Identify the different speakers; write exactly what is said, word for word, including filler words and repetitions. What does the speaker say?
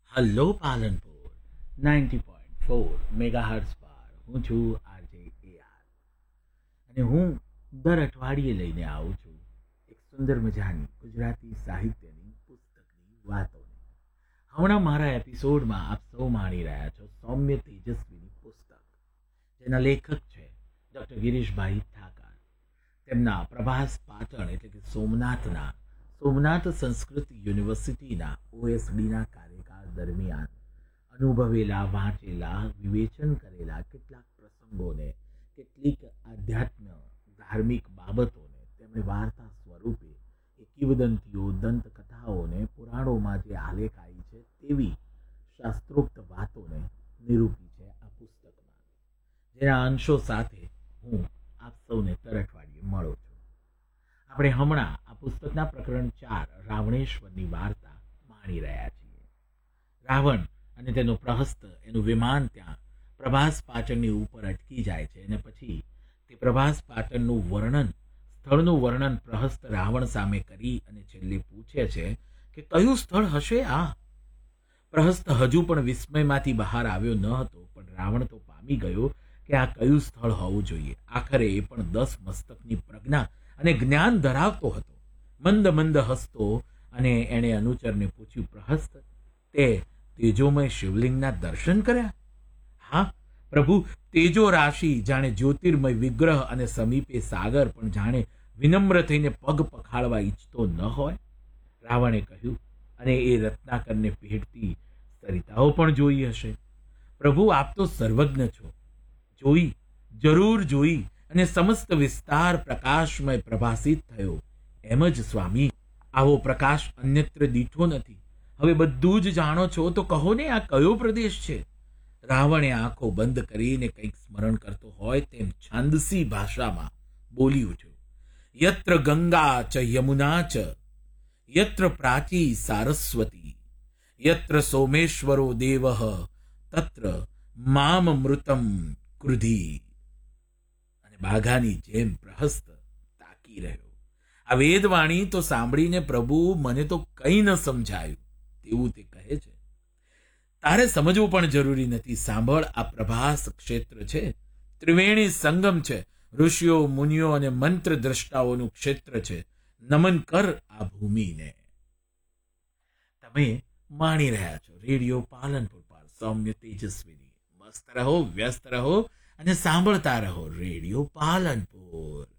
Speaker 1: Hello Palanpur ninety point four megahertz પર હું છું આરજે એઆર અને હું દર અઠવાડિયે લઈને આવું છું એક સુંદર મજાની ગુજરાતી સાહિત્યની પુસ્તકની વાતોને. હમણાં મારા એપિસોડમાં આપ સૌ માણી રહ્યા છો સૌમ્ય તેજસ્વીની પુસ્તક, જેના લેખક છે ડૉક્ટર ગિરીશભાઈ ઠાકર. તેમના પ્રભાસ પાટણ એટલે કે સોમનાથના સોમનાથ સંસ્કૃત યુનિવર્સિટીના ઓએસડીના કાર્યકાળ દરમિયાન અનુભવેલા, વાંચેલા, વિવેચન કરેલા કેટલાક પ્રસંગોને, કેટલીક આધ્યાત્મ ધાર્મિક બાબતોને તેમણે વાર્તા સ્વરૂપે એ કિંવદંતીઓ, દંતકથાઓને, પુરાણોમાં જે આલેખ આવી છે તેવી શાસ્ત્રોક્ત વાતોને નિરૂપી છે આ પુસ્તકમાં, જેના અંશો સાથે હું આપ સૌને દર અઠવાડિયે મળું છું. આપણે હમણાં આ પુસ્તકના પ્રકરણ ચાર રાવણેશ્વરની વાર્તા માણી રહ્યા છીએ. રાવણ અને તેનો પ્રહસ્ત, એનું વિમાન ત્યાં પ્રભાસ પાટણની ઉપર અટકી જાય છે અને પછી તે પ્રભાસ પાટણનું વર્ણન, સ્થળનું વર્ણન પ્રહસ્ત રાવણ સામે કરી અને છેલ્લે પૂછે છે કે કયું સ્થળ હશે આ? પ્રહસ્ત હજુ પણ વિસ્મયમાંથી બહાર આવ્યો ન હતો, પણ રાવણ તો પામી ગયો કે આ કયું સ્થળ હોવું જોઈએ. આખરે એ પણ દસ મસ્તકની પ્રજ્ઞા અને જ્ઞાન ધરાવતો હતો. મંદ મંદ હસતો અને એણે અનુચરને પૂછ્યું, પ્રહસ્ત, તે તેજોમય શિવલિંગના દર્શન કર્યા? હા પ્રભુ, તેજો રાશિ જાણે જ્યોતિર્મય વિગ્રહ અને સમીપે સાગર પણ જાણે વિનમ્ર થઈને પગ પખાળવા ઈચ્છતો ન હોય. રાવણે કહ્યું, અને એ રત્નાકરને ભેટતી સરિતાઓ પણ જોઈ હશે. પ્રભુ, આપ તો સર્વજ્ઞ છો. જોઈ, જરૂર જોઈ, અને સમસ્ત વિસ્તાર પ્રકાશમય પ્રભાસિત થયો. એમ જ સ્વામી, આવો પ્રકાશ અન્યત્ર દીઠો નથી. હવે બધું જ જાણો છો તો કહો ને, આ કયો પ્રદેશ છે? રાવણે આંખો બંધ કરીને કંઈક સ્મરણ કરતો હોય તેમ છાંદસી ભાષામાં બોલી ઉઠ્યો, યત્ર ગંગા ચ યમુના ચ, યત્ર પ્રાચી સારસ્વતી, યત્ર સોમેશ્વરો દેવઃ, તત્ર મામ મૃતમ ક્રુધી. અને બાઘાની જેમ પ્રહસ્ત તાકી રહ્યો. આ વેદવાણી તો સાંભળીને પ્રભુ, મને તો કંઈ ન સમજાયું તેવું તે કહે છે. તારે સમજવું પણ જરૂરી નથી. સાંભળ, આ પ્રભાસ ક્ષેત્ર છે, ત્રિવેણી સંગમ છે, ઋષિઓ, મુનિઓ અને મંત્ર દ્રષ્ટાઓનું ક્ષેત્ર છે. નમન કર આ ભૂમિને. તમે માણી રહ્યા છો રેડિયો પાલનપુર પર સૌમ્ય તેજસ્વીની. મસ્ત રહો, વ્યસ્ત રહો અને સાંભળતા રહો રેડિયો પાલનપુર.